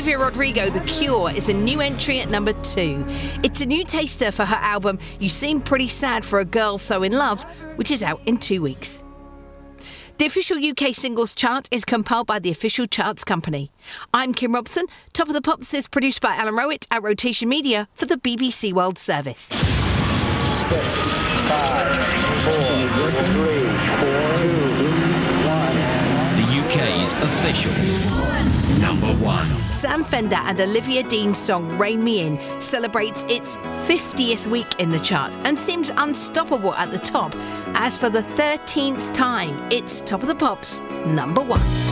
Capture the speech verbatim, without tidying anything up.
Olivia Rodrigo, The Cure, is a new entry at number two. It's a new taster for her album You Seem Pretty Sad for a Girl So In Love, which is out in two weeks. The official U K singles chart is compiled by the Official Charts Company. I'm Kim Robson. Top of the Pops is produced by Alan Rowett at Rotation Media for the B B C World Service. Six, five, four, three, four, two, one. The U K's official number one. Sam Fender and Olivia Dean's song Rein Me In celebrates its fiftieth week in the chart and seems unstoppable at the top. As for the thirteenth time, it's Top of the Pops number one.